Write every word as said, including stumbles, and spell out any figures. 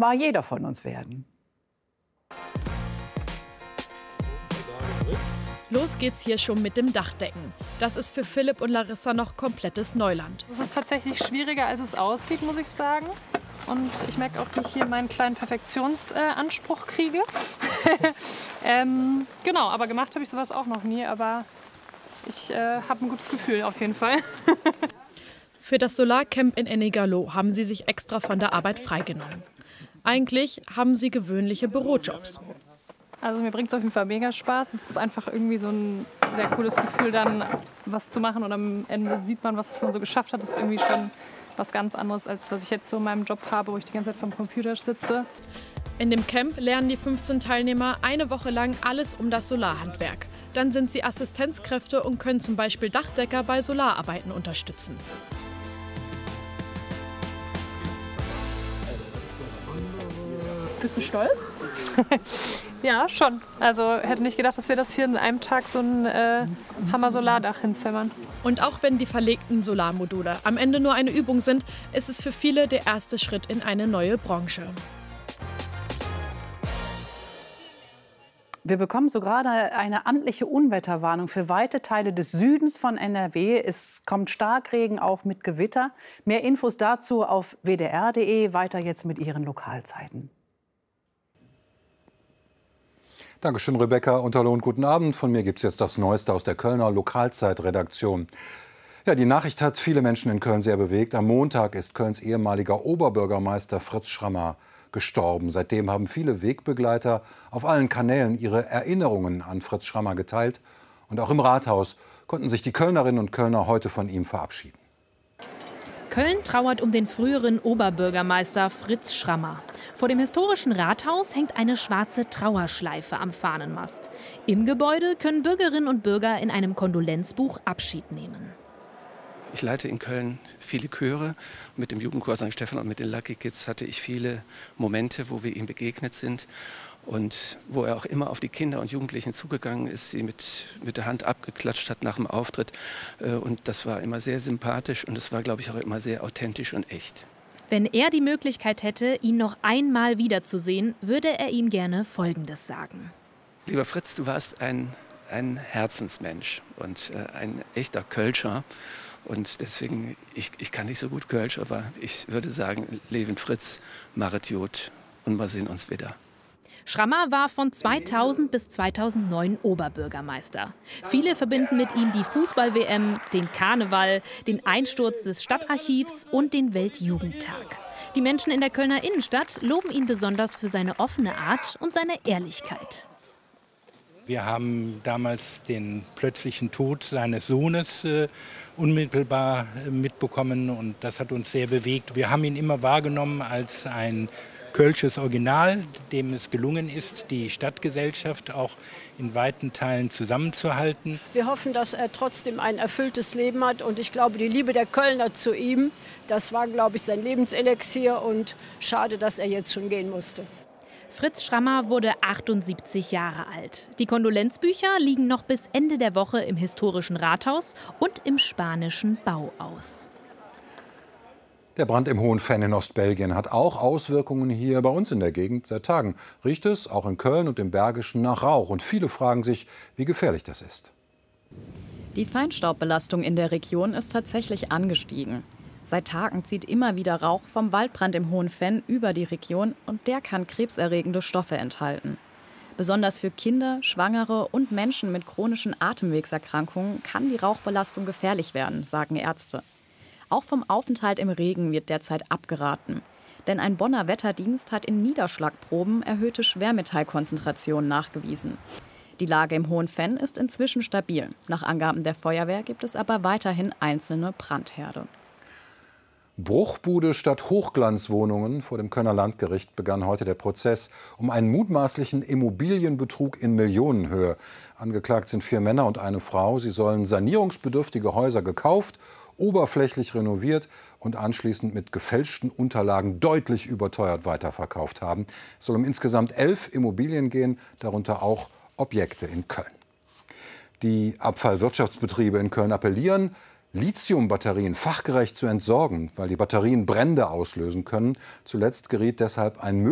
offenbar jeder von uns werden. Los geht's hier schon mit dem Dachdecken. Das ist für Philipp und Larissa noch komplettes Neuland. Es ist tatsächlich schwieriger, als es aussieht, muss ich sagen. Und ich merke auch, wie ich hier meinen kleinen Perfektionsanspruch kriege. ähm, genau, aber gemacht habe ich sowas auch noch nie. Aber ich äh, habe ein gutes Gefühl auf jeden Fall. Für das Solarcamp in Ennigerloh haben sie sich extra von der Arbeit freigenommen. Eigentlich haben sie gewöhnliche Bürojobs. Also mir bringt es auf jeden Fall mega Spaß. Es ist einfach irgendwie so ein sehr cooles Gefühl, dann was zu machen. Und am Ende sieht man, was man so geschafft hat. Das ist irgendwie schon was ganz anderes, als was ich jetzt so in meinem Job habe, wo ich die ganze Zeit vom Computer sitze. In dem Camp lernen die fünfzehn Teilnehmer eine Woche lang alles um das Solarhandwerk. Dann sind sie Assistenzkräfte und können zum Beispiel Dachdecker bei Solararbeiten unterstützen. Bist du stolz? Ja, schon. Also hätte nicht gedacht, dass wir das hier in einem Tag so ein äh, Hammer-Solardach hinzimmern. Und auch wenn die verlegten Solarmodule am Ende nur eine Übung sind, ist es für viele der erste Schritt in eine neue Branche. Wir bekommen so gerade eine amtliche Unwetterwarnung für weite Teile des Südens von N R W. Es kommt Starkregen auf mit Gewitter. Mehr Infos dazu auf w d r punkt d e. Weiter jetzt mit Ihren Lokalzeiten. Dankeschön, Rebecca Unterlohn. Guten Abend. Von mir gibt es jetzt das Neueste aus der Kölner Lokalzeitredaktion. Ja, die Nachricht hat viele Menschen in Köln sehr bewegt. Am Montag ist Kölns ehemaliger Oberbürgermeister Fritz Schrammer gestorben. Seitdem haben viele Wegbegleiter auf allen Kanälen ihre Erinnerungen an Fritz Schrammer geteilt. Und auch im Rathaus konnten sich die Kölnerinnen und Kölner heute von ihm verabschieden. Köln trauert um den früheren Oberbürgermeister Fritz Schrammer. Vor dem historischen Rathaus hängt eine schwarze Trauerschleife am Fahnenmast. Im Gebäude können Bürgerinnen und Bürger in einem Kondolenzbuch Abschied nehmen. Ich leite in Köln viele Chöre. Mit dem Jugendchor Sankt Stephan und mit den Lucky Kids hatte ich viele Momente, wo wir ihm begegnet sind. Und wo er auch immer auf die Kinder und Jugendlichen zugegangen ist, sie mit, mit der Hand abgeklatscht hat nach dem Auftritt. Und das war immer sehr sympathisch und es war, glaube ich, auch immer sehr authentisch und echt. Wenn er die Möglichkeit hätte, ihn noch einmal wiederzusehen, würde er ihm gerne Folgendes sagen. Lieber Fritz, du warst ein, ein Herzensmensch und äh, ein echter Kölscher. Und deswegen, ich, ich kann nicht so gut Kölsch, aber ich würde sagen, Leben Fritz, Maret Jod und wir sehen uns wieder. Schrammer war von zweitausend bis zweitausendneun Oberbürgermeister. Viele verbinden mit ihm die Fußball-W M, den Karneval, den Einsturz des Stadtarchivs und den Weltjugendtag. Die Menschen in der Kölner Innenstadt loben ihn besonders für seine offene Art und seine Ehrlichkeit. Wir haben damals den plötzlichen Tod seines Sohnes äh, unmittelbar äh, mitbekommen und das hat uns sehr bewegt. Wir haben ihn immer wahrgenommen als ein kölsches Original, dem es gelungen ist, die Stadtgesellschaft auch in weiten Teilen zusammenzuhalten. Wir hoffen, dass er trotzdem ein erfülltes Leben hat und ich glaube, die Liebe der Kölner zu ihm, das war, glaube ich, sein Lebenselixier und schade, dass er jetzt schon gehen musste. Fritz Schrammer wurde achtundsiebzig Jahre alt. Die Kondolenzbücher liegen noch bis Ende der Woche im historischen Rathaus und im spanischen Bauhaus. Der Brand im Hohen Venn in Ostbelgien hat auch Auswirkungen hier bei uns in der Gegend. Seit Tagen riecht es, auch in Köln und im Bergischen, nach Rauch. Und viele fragen sich, wie gefährlich das ist. Die Feinstaubbelastung in der Region ist tatsächlich angestiegen. Seit Tagen zieht immer wieder Rauch vom Waldbrand im Hohen Venn über die Region und der kann krebserregende Stoffe enthalten. Besonders für Kinder, Schwangere und Menschen mit chronischen Atemwegserkrankungen kann die Rauchbelastung gefährlich werden, sagen Ärzte. Auch vom Aufenthalt im Regen wird derzeit abgeraten. Denn ein Bonner Wetterdienst hat in Niederschlagproben erhöhte Schwermetallkonzentrationen nachgewiesen. Die Lage im Hohen Venn ist inzwischen stabil. Nach Angaben der Feuerwehr gibt es aber weiterhin einzelne Brandherde. Bruchbude statt Hochglanzwohnungen. Vor dem Kölner Landgericht begann heute der Prozess um einen mutmaßlichen Immobilienbetrug in Millionenhöhe. Angeklagt sind vier Männer und eine Frau. Sie sollen sanierungsbedürftige Häuser gekauft, oberflächlich renoviert und anschließend mit gefälschten Unterlagen deutlich überteuert weiterverkauft haben. Es soll um insgesamt elf Immobilien gehen, darunter auch Objekte in Köln. Die Abfallwirtschaftsbetriebe in Köln appellieren, Lithiumbatterien fachgerecht zu entsorgen, weil die Batterien Brände auslösen können. Zuletzt geriet deshalb ein